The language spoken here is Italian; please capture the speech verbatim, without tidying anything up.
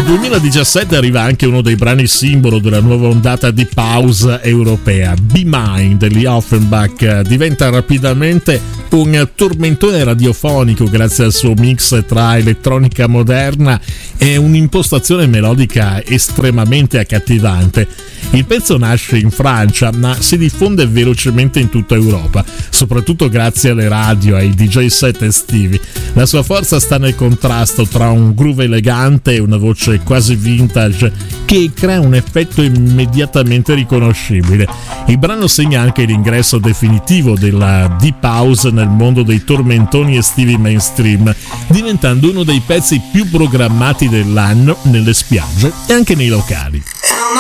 duemiladiciassette arriva anche uno dei brani simbolo della nuova ondata di house europea. Be Mine degli Offenbach diventa rapidamente un tormentone radiofonico grazie al suo mix tra elettronica moderna e un'impostazione melodica estremamente accattivante. Il pezzo nasce in Francia ma si diffonde velocemente in tutta Europa, soprattutto grazie alle radio e ai D J set estivi. La sua forza sta nel contrasto tra un groove elegante e una voce quasi vintage che crea un effetto immediatamente riconoscibile. Il brano segna anche l'ingresso definitivo della deep house nel mondo dei tormentoni estivi mainstream, diventando uno dei pezzi più programmati dell'anno nelle spiagge e anche nei locali.